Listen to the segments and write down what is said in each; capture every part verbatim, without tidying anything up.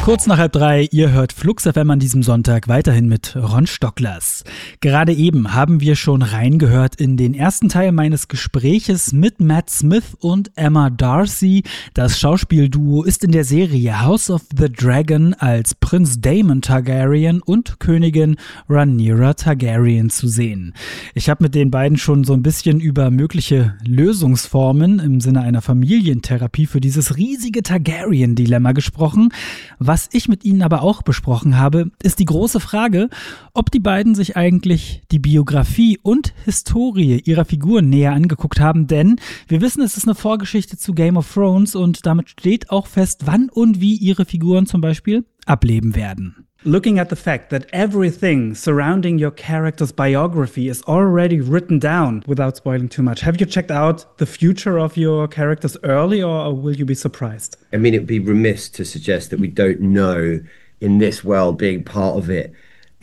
Kurz nach halb drei, ihr hört Flux F M an diesem Sonntag weiterhin mit Ron Stocklers. Gerade eben haben wir schon reingehört in den ersten Teil meines Gespräches mit Matt Smith und Emma Darcy. Das Schauspielduo ist in der Serie House of the Dragon als Prinz Daemon Targaryen und Königin Rhaenyra Targaryen zu sehen. Ich habe mit den beiden schon so ein bisschen über mögliche Lösungsformen im Sinne einer Familientherapie für dieses riesige Targaryen-Dilemma gesprochen. Was ich mit ihnen aber auch besprochen habe, ist die große Frage, ob die beiden sich eigentlich die Biografie und Historie ihrer Figuren näher angeguckt haben, denn wir wissen, es ist eine Vorgeschichte zu Game of Thrones und damit steht auch fest, wann und wie ihre Figuren zum Beispiel ableben werden. Looking at the fact that everything surrounding your character's biography is already written down, without spoiling too much, have you checked out the future of your characters early, or will you be surprised? I mean, it would be remiss to suggest that we don't know, in this world, being part of it,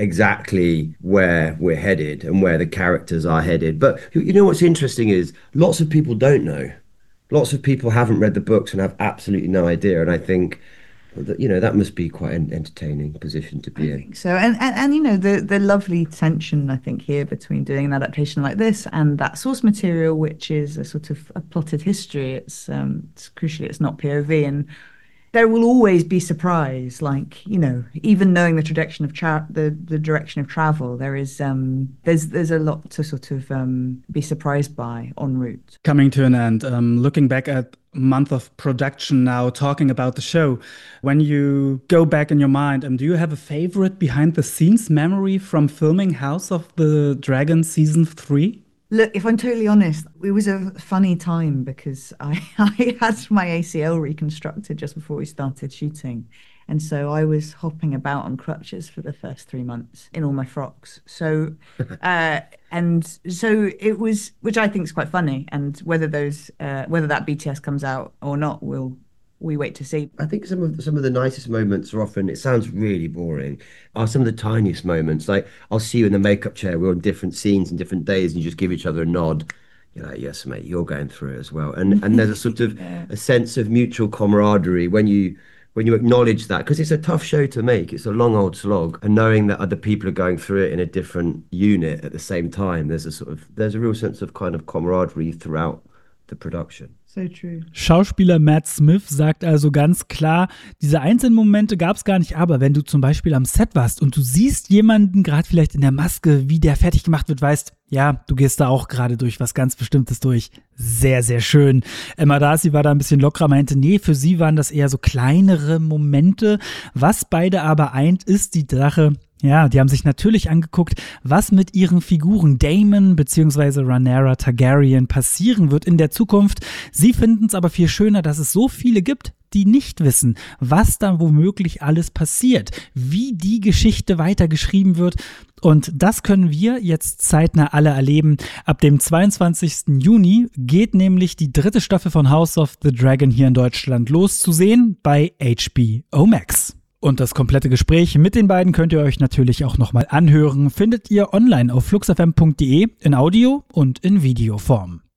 exactly where we're headed and where the characters are headed. But you know what's interesting is lots of people don't know. Lots of people haven't read the books and have absolutely no idea, and I think you know, that must be quite an entertaining position to be I in. think so. And, and, and you know, the, the lovely tension, I think, here between doing an adaptation like this and that source material, which is a sort of a plotted history. It's, um, it's crucially, it's not P O V. And there will always be surprise, like, you know, even knowing the direction of tra- the, the direction of travel, there is um, there's there's a lot to sort of um, be surprised by en route. Coming to an end, um, looking back at a month of production now, talking about the show, when you go back in your mind, um, do you have a favorite behind the scenes memory from filming House of the Dragon season three? Look, if I'm totally honest, it was a funny time because I, I had my A C L reconstructed just before we started shooting. And so I was hopping about on crutches for the first three months in all my frocks. So, uh, and so it was, which I think is quite funny. And whether those, uh, whether that B T S comes out or not, we'll, we wait to see. I think some of the, some of the nicest moments are often, it sounds really boring, are some of the tiniest moments. Like, I'll see you in the makeup chair, we're on different scenes and different days, and you just give each other a nod. You're like, yes, mate, you're going through it as well. And and there's a sort of yeah. a sense of mutual camaraderie when you when you acknowledge that, because it's a tough show to make. It's a long old slog, and knowing that other people are going through it in a different unit at the same time, there's a sort of there's a real sense of kind of camaraderie throughout the production. So true. Schauspieler Matt Smith sagt also ganz klar, diese einzelnen Momente gab es gar nicht, aber wenn du zum Beispiel am Set warst und du siehst jemanden gerade vielleicht in der Maske, wie der fertig gemacht wird, weißt, ja, du gehst da auch gerade durch was ganz Bestimmtes durch. Sehr, sehr schön. Emma Darcy war da ein bisschen lockerer, meinte, nee, für sie waren das eher so kleinere Momente. Was beide aber eint, ist die Sache, ja, die haben sich natürlich angeguckt, was mit ihren Figuren Daemon bzw. Rhaenyra Targaryen passieren wird in der Zukunft. Sie finden es aber viel schöner, dass es so viele gibt, die nicht wissen, was da womöglich alles passiert, wie die Geschichte weitergeschrieben wird. Und das können wir jetzt zeitnah alle erleben. Ab dem zweiundzwanzigsten Juni geht nämlich die dritte Staffel von House of the Dragon hier in Deutschland los, zu sehen bei H B O Max. Und das komplette Gespräch mit den beiden könnt ihr euch natürlich auch nochmal anhören. Findet ihr online auf flux f m punkt d e in Audio- und in Videoform.